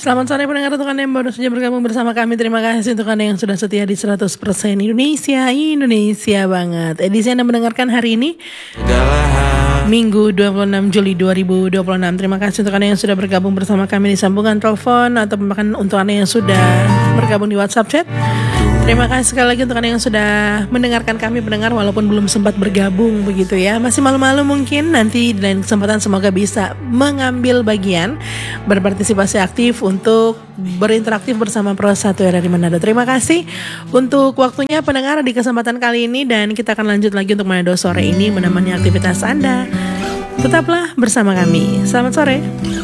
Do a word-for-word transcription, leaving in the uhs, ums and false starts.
Selamat sore pendengar, untuk Anda yang baru saja bergabung bersama kami. Terima kasih untuk Anda yang sudah setia di seratus persen Indonesia, Indonesia banget. Edisi Anda mendengarkan hari ini Minggu dua puluh enam Juli dua ribu dua puluh enam. Terima kasih untuk Anda yang sudah bergabung bersama kami di sambungan telepon, atau bahkan untuk Anda yang sudah bergabung di WhatsApp chat. Terima kasih sekali lagi untuk Anda yang sudah mendengarkan kami pendengar walaupun belum sempat bergabung begitu ya. Masih malu-malu mungkin, nanti di lain kesempatan semoga bisa mengambil bagian, berpartisipasi aktif untuk berinteraktif bersama Pro satu R R I Manado. Terima kasih untuk waktunya pendengar di kesempatan kali ini, dan kita akan lanjut lagi untuk Manado sore ini menemani aktivitas Anda. Tetaplah bersama kami. Selamat sore.